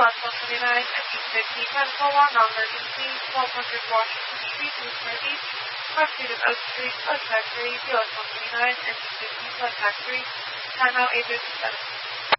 Lot 129 and 250, medical law non-emergency, 1200 Washington Street, Newport Beach, West Street of Oak Street, Blood Factory, Lot 129 and 250, Blood Factory, timeout 8:57.